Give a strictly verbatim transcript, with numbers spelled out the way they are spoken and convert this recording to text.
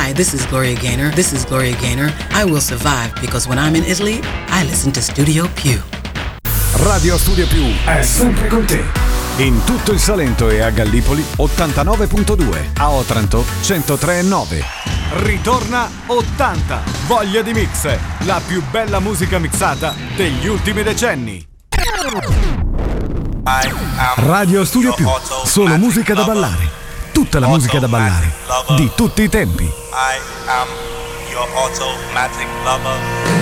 Hi, this is Gloria Gaynor. This is Gloria Gaynor. I will survive because when I'm in Italy, I listen to Studio Più. Radio Studio Più è sempre con te. In tutto il Salento e a Gallipoli ottantanove virgola due, a Otranto centotre virgola nove. Ritorna ottanta, voglia di mix, la più bella musica mixata degli ultimi decenni. Radio Studio Più, solo musica da ballare, tutta la musica da ballare, di tutti i tempi. I am your automatic lover.